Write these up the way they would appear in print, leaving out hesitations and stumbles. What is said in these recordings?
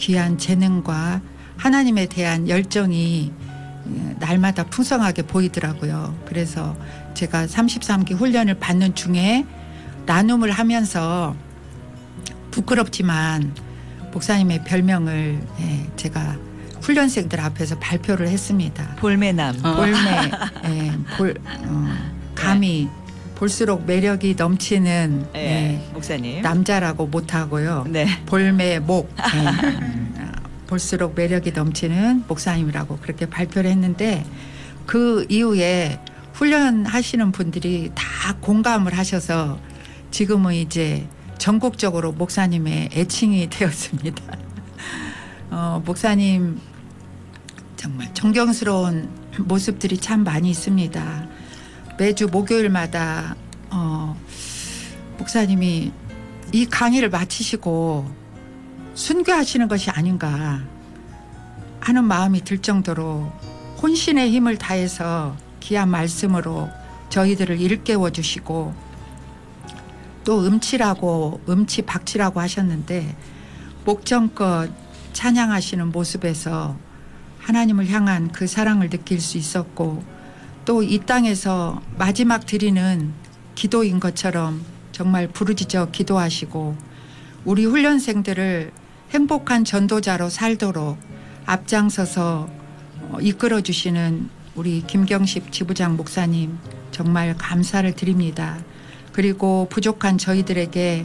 귀한 재능과 하나님에 대한 열정이 날마다 풍성하게 보이더라고요. 그래서 제가 33기 훈련을 받는 중에 나눔을 하면서 부끄럽지만 목사님의 별명을 제가 훈련생들 앞에서 발표를 했습니다. 볼매남. 볼매. 감히 볼수록 매력이 넘치는 목사님. 남자라고 못하고요. 네. 볼매목. 볼수록 매력이 넘치는 목사님이라고 그렇게 발표를 했는데 그 이후에 훈련하시는 분들이 다 공감을 하셔서 지금은 이제 전국적으로 목사님의 애칭이 되었습니다. 목사님 정말 존경스러운 모습들이 참 많이 있습니다. 매주 목요일마다 목사님이 이 강의를 마치시고 순교하시는 것이 아닌가 하는 마음이 들 정도로 혼신의 힘을 다해서 귀한 말씀으로 저희들을 일깨워 주시고 또 음치박치라고 하셨는데 목전껏 찬양하시는 모습에서 하나님을 향한 그 사랑을 느낄 수 있었고 또 이 땅에서 마지막 드리는 기도인 것처럼 정말 부르짖어 기도하시고 우리 훈련생들을 행복한 전도자로 살도록 앞장서서 이끌어 주시는 우리 김경식 지부장 목사님 정말 감사를 드립니다. 그리고 부족한 저희들에게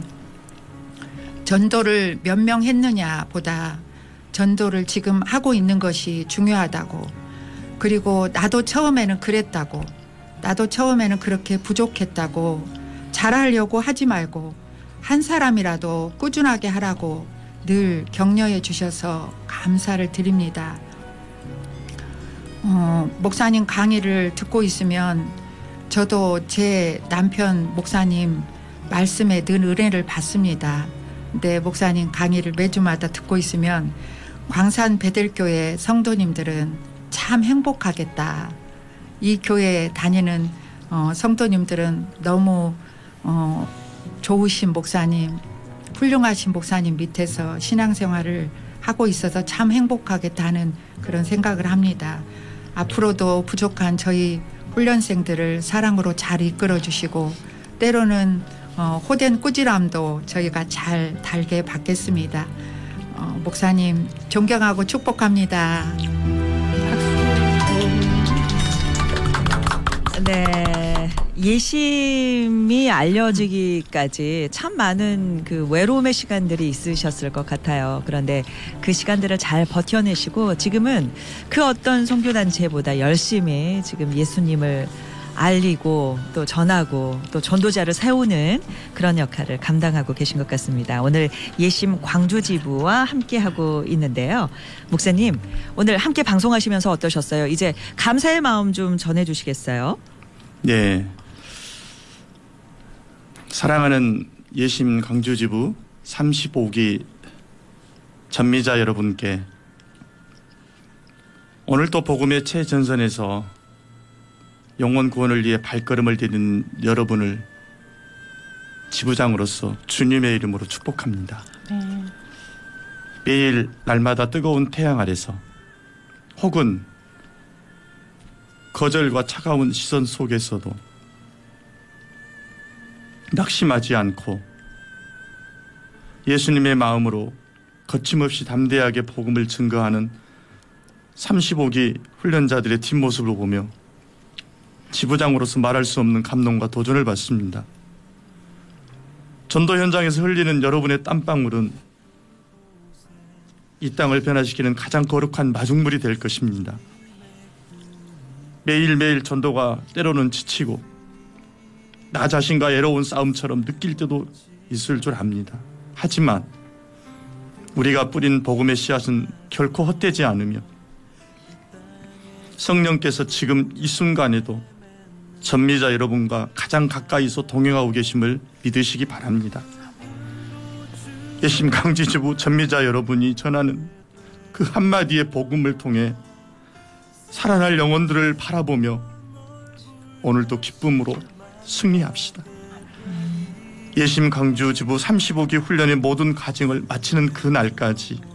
전도를 몇 명 했느냐 보다 전도를 지금 하고 있는 것이 중요하다고, 그리고 나도 처음에는 그랬다고, 나도 처음에는 그렇게 부족했다고 잘하려고 하지 말고 한 사람이라도 꾸준하게 하라고 늘 격려해 주셔서 감사를 드립니다. 목사님 강의를 듣고 있으면 저도 제 남편 목사님 말씀에 늘 은혜를 받습니다. 근데 목사님 강의를 매주마다 듣고 있으면 광산 베델교회 성도님들은 참 행복하겠다. 이 교회에 다니는 성도님들은 너무 좋으신 목사님, 훌륭하신 목사님 밑에서 신앙생활을 하고 있어서 참 행복하겠다는 그런 생각을 합니다. 앞으로도 부족한 저희 훈련생들을 사랑으로 잘 이끌어 주시고 때로는 호된 꾸지람도 저희가 잘 달게 받겠습니다. 목사님 존경하고 축복합니다. 네, 예심이 알려지기까지 참 많은 그 외로움의 시간들이 있으셨을 것 같아요. 그런데 그 시간들을 잘 버텨내시고 지금은 그 어떤 선교단체보다 열심히 지금 예수님을 알리고 또 전하고 또 전도자를 세우는 그런 역할을 감당하고 계신 것 같습니다. 오늘 예심 광주지부와 함께하고 있는데요. 목사님, 오늘 함께 방송하시면서 어떠셨어요? 이제 감사의 마음 좀 전해주시겠어요? 네. 사랑하는 예심 광주지부 35기 전미자 여러분께 오늘 또 복음의 최전선에서 영혼 구원을 위해 발걸음을 디딘 여러분을 지부장으로서 주님의 이름으로 축복합니다. 매일 날마다 뜨거운 태양 아래서 혹은 거절과 차가운 시선 속에서도 낙심하지 않고 예수님의 마음으로 거침없이 담대하게 복음을 증거하는 35기 훈련자들의 뒷모습을 보며 지부장으로서 말할 수 없는 감동과 도전을 받습니다. 전도 현장에서 흘리는 여러분의 땀방울은 이 땅을 변화시키는 가장 거룩한 마중물이 될 것입니다. 매일매일 전도가 때로는 지치고 나 자신과 애로운 싸움처럼 느낄 때도 있을 줄 압니다. 하지만 우리가 뿌린 복음의 씨앗은 결코 헛되지 않으며 성령께서 지금 이 순간에도 전미자 여러분과 가장 가까이서 동행하고 계심을 믿으시기 바랍니다. 예심 강지지부 전미자 여러분이 전하는 그 한마디의 복음을 통해 살아날 영혼들을 바라보며 오늘도 기쁨으로 승리합시다. 예심 강주지부 35기 훈련의 모든 과정을 마치는 그 날까지